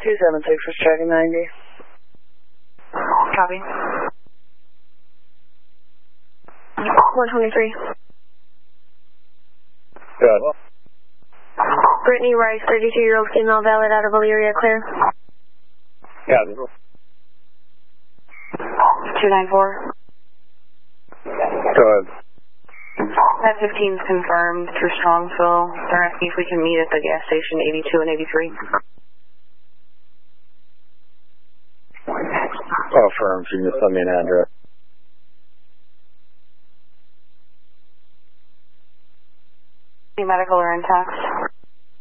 276 was checking 90. Copy. 123. Good. Brittany Rice, 32-year-old female, valid out of Elyria, clear. Got it. 294. Good. That 15 is confirmed through Strongsville. They're asking if we can meet at the gas station 82 and 83. Oh, firm. Can you just send me an address? Any medical or in text?